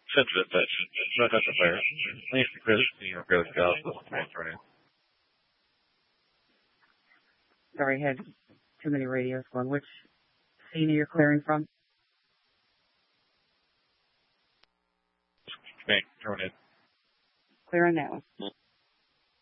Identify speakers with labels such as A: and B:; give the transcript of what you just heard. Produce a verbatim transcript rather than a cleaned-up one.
A: Since it, but not just a player. At least Chris, you know, Chris Gospel.
B: Sorry, I had too many radios going. Which scene are you clearing from?
A: Okay, turn it.
B: Clearing that one.